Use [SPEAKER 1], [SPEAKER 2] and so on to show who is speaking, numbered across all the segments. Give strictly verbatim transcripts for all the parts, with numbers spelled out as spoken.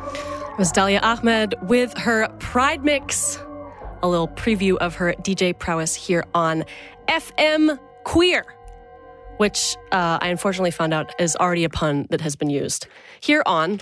[SPEAKER 1] It was Dalia Ahmed with her Pride Mix. A little preview of her D J prowess here on F M Queer, which uh, I unfortunately found out is already a pun that has been used. Here on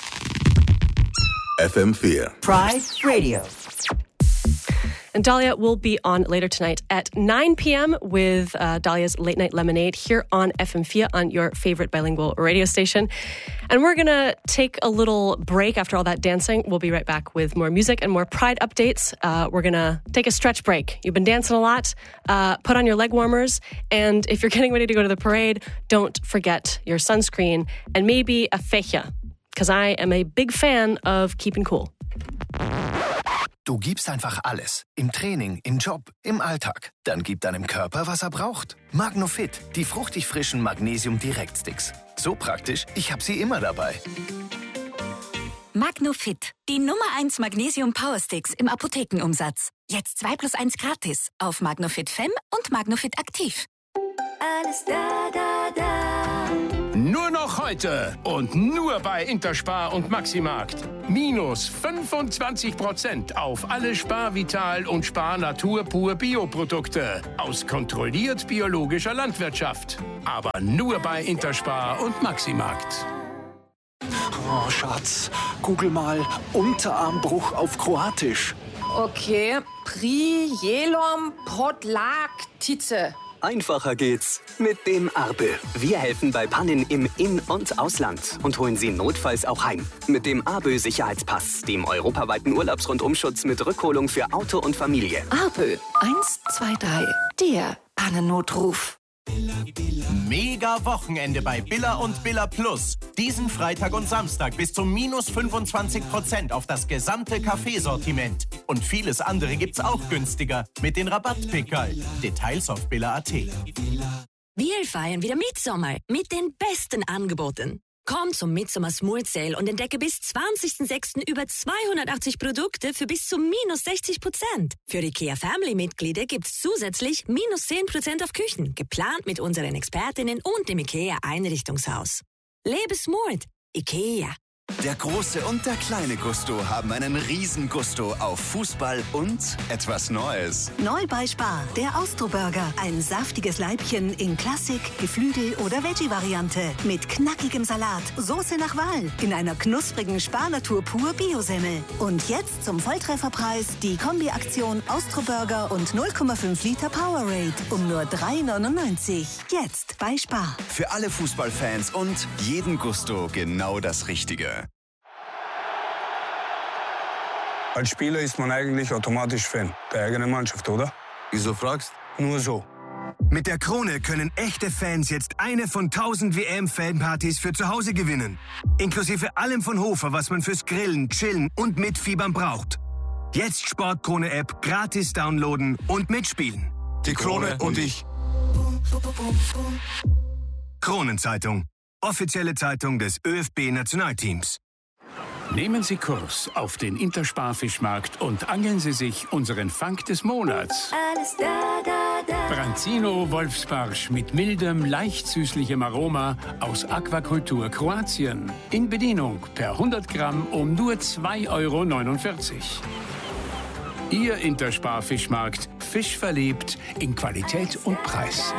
[SPEAKER 2] F M vier.
[SPEAKER 3] Pride Radio.
[SPEAKER 1] And Dalia will be on later tonight at nine p.m. with uh, Dalia's Late Night Lemonade here on F M vier on your favorite bilingual radio station. And we're going to take a little break after all that dancing. We'll be right back with more music and more Pride updates. Uh, we're going to take a stretch break. You've been dancing a lot. Uh, put on your leg warmers. And if you're getting ready to go to the parade, don't forget your sunscreen and maybe a fächer, because I am a big fan of keeping cool.
[SPEAKER 4] Du gibst einfach alles. Im Training, im Job, im Alltag. Dann gib deinem Körper, was er braucht. Magnofit, die fruchtig frischen Magnesium-Direktsticks. So praktisch, ich habe sie immer dabei.
[SPEAKER 5] Magnofit, die Nummer eins Magnesium Powersticks im Apothekenumsatz. Jetzt zwei plus eins gratis auf Magnofit Fem und Magnofit Aktiv.
[SPEAKER 6] Alles da, da, da.
[SPEAKER 7] Nur noch heute und nur bei Interspar und Maximarkt. Minus fünfundzwanzig Prozent auf alle Spar-Vital und Spar-Natur-Pur-Bio-Produkte aus kontrolliert biologischer Landwirtschaft. Aber nur bei Interspar und Maximarkt.
[SPEAKER 8] Oh, Schatz, google mal Unterarmbruch auf Kroatisch.
[SPEAKER 9] Okay, Prijelom Podlaktice.
[SPEAKER 10] Einfacher geht's mit dem Arbe. Wir helfen bei Pannen im In- und Ausland und holen Sie notfalls auch heim. Mit dem Arbe Sicherheitspass, dem europaweiten Urlaubsrundumschutz mit Rückholung für Auto und Familie.
[SPEAKER 9] Arbe, eins, zwei, drei, der Pannennotruf.
[SPEAKER 11] Mega Wochenende bei Billa und Billa Plus. Diesen Freitag und Samstag bis zu minus fünfundzwanzig Prozent auf das gesamte Kaffeesortiment. Und vieles andere gibt's auch günstiger mit den Rabattpickerl. Details auf billa punkt at.
[SPEAKER 5] Wir feiern wieder Mitsommer mit den besten Angeboten. Komm zum Midsommer Smooth Sale und entdecke bis zwanzigsten sechsten über zweihundertachtzig Produkte für bis zu minus sechzig Prozent. Für IKEA Family-Mitglieder gibt's zusätzlich minus zehn Prozent auf Küchen, geplant mit unseren Expertinnen und dem IKEA Einrichtungshaus. Lebe smooth. IKEA.
[SPEAKER 4] Der große und der kleine Gusto haben einen riesen Gusto auf Fußball und etwas Neues.
[SPEAKER 12] Neu bei Spar, der Austro-Burger. Ein saftiges Leibchen in Klassik, Geflügel- oder Veggie-Variante. Mit knackigem Salat, Soße nach Wahl. In einer knusprigen Spar-Natur-Pur-Bio-Semmel. Und jetzt zum Volltrefferpreis die Kombi-Aktion Austro-Burger und null Komma fünf Liter Powerade um nur drei neunundneunzig. Jetzt bei Spar.
[SPEAKER 4] Für alle Fußballfans und jeden Gusto genau das Richtige.
[SPEAKER 13] Als Spieler ist man eigentlich automatisch Fan der eigenen Mannschaft, oder?
[SPEAKER 14] Wieso fragst?
[SPEAKER 13] Nur so.
[SPEAKER 15] Mit der Krone können echte Fans jetzt eine von tausend W M-Fanpartys für zu Hause gewinnen. Inklusive allem von Hofer, was man fürs Grillen, Chillen und Mitfiebern braucht. Jetzt Sportkrone-App gratis downloaden und mitspielen.
[SPEAKER 14] Die Krone und ich.
[SPEAKER 15] Kronenzeitung. Offizielle Zeitung des ÖFB-Nationalteams.
[SPEAKER 7] Nehmen Sie Kurs auf den Interspar-Fischmarkt und angeln Sie sich unseren Fang des Monats.
[SPEAKER 6] Alles da, da, da.
[SPEAKER 7] Branzino Wolfsbarsch mit mildem, leicht süßlichem Aroma aus Aquakultur Kroatien. In Bedienung per hundert Gramm um nur zwei Euro neunundvierzig. Ihr Interspar-Fischmarkt. Fisch verliebt in Qualität und Preis.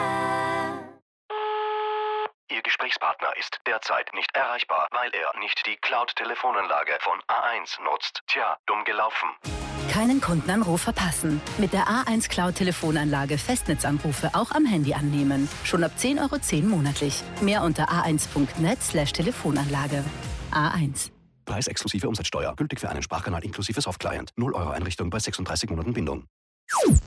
[SPEAKER 16] Ihr Gesprächspartner ist derzeit nicht erreichbar, weil er nicht die Cloud-Telefonanlage von A eins nutzt. Tja, dumm gelaufen.
[SPEAKER 17] Keinen Kundenanruf verpassen. Mit der A eins Cloud-Telefonanlage Festnetzanrufe auch am Handy annehmen. Schon ab zehn Euro zehn monatlich. Mehr unter a eins punkt net slash Telefonanlage. A eins.
[SPEAKER 16] Preis exklusive Umsatzsteuer. Gültig für einen Sprachkanal inklusive Softclient. null Euro Einrichtung bei sechsunddreißig Monaten Bindung.